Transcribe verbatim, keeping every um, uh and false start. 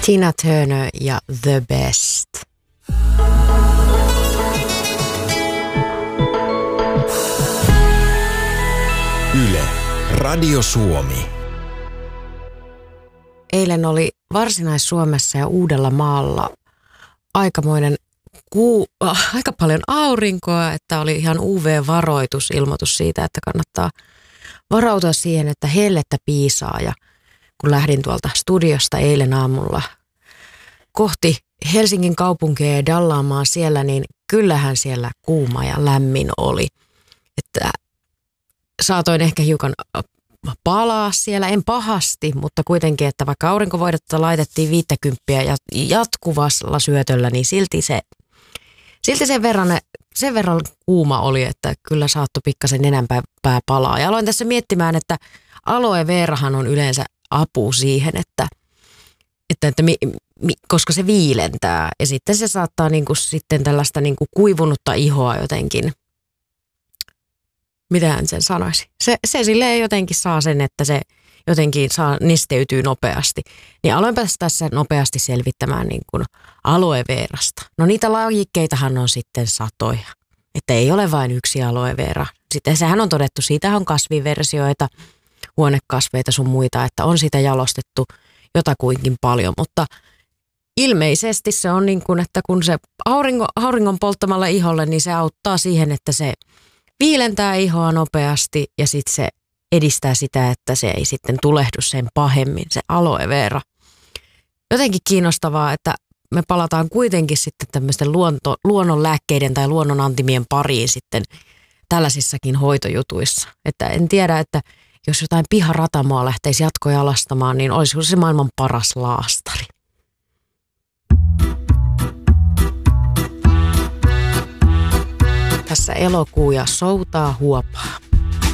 Tina Turner ja The Best. Yle, Radio Suomi. Eilen oli Varsinais-Suomessa ja Uudellamaalla aikamoinen kuu, äh, aika paljon aurinkoa, että oli ihan U V-varoitus, ilmoitus siitä, että kannattaa varautua siihen, että hellettä piisaa. Ja kun lähdin tuolta studiosta eilen aamulla kohti Helsingin kaupunkia ja dallaamaan siellä, niin kyllähän siellä kuuma ja lämmin oli. Että saatoin ehkä hiukan palaa siellä, en pahasti, mutta kuitenkin, että vaikka aurinkovoidetta laitettiin viittäkymppiä ja jatkuvalla syötöllä, niin silti se, silti sen verran, sen verran kuuma oli, että kyllä saattoi pikkasen enempää palaa. Ja aloin tässä miettimään, että aloe verahan on yleensä apu siihen, että, että, että mi, mi, koska se viilentää ja sitten se saattaa niinku sitten tällaista niinku kuivunutta ihoa jotenkin. Mitähän sen sanoisi? Se, se silleen jotenkin saa sen, että se jotenkin saa nesteytyy nopeasti. Niin aloinpa tässä nopeasti selvittämään niin kuin aloe verasta. No niitä lajikkeitahan on sitten satoja. Että ei ole vain yksi aloe vera. Sitten sehän on todettu, siitä on kasviversioita, huonekasveita sun muita, että on sitä jalostettu jotakuinkin paljon. Mutta ilmeisesti se on niin kuin, että kun se auringon, auringon polttamalla iholle, niin se auttaa siihen, että se viilentää ihoa nopeasti ja sitten se edistää sitä, että se ei sitten tulehdu sen pahemmin, se aloe vera. Jotenkin kiinnostavaa, että me palataan kuitenkin sitten tämmöisten luonto, luonnonlääkkeiden tai luonnonantimien pariin sitten tällaisissakin hoitojutuissa. Että en tiedä, että jos jotain piharatamoa lähteisi jatkojalastamaan, niin olisiko se maailman paras laastari. Tässä elokuu ja soutaa huopaa.